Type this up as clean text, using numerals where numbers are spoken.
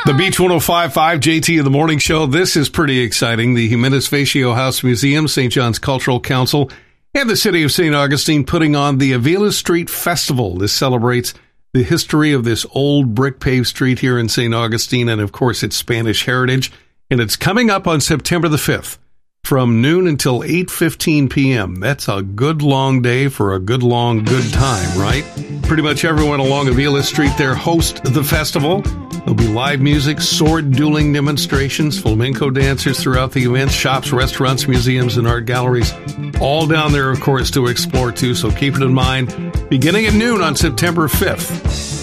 The Beach 105.5 JT in the Morning Show. This is pretty exciting. The Jimenez Facio House Museum, St. John's Cultural Council, and the City of St. Augustine putting on the Avila Street Festival. This celebrates the history of this old brick-paved street here in St. Augustine and, of course, its Spanish heritage. And it's coming up on September the 5th from noon until 8:15 p.m. That's a good long day for a good long good time, right? Pretty much everyone along Avila Street there host the festival. There'll be live music, sword dueling demonstrations, flamenco dancers throughout the event, shops, restaurants, museums, and art galleries. All down there, of course, to explore, too, so keep it in mind. Beginning at noon on September 5th.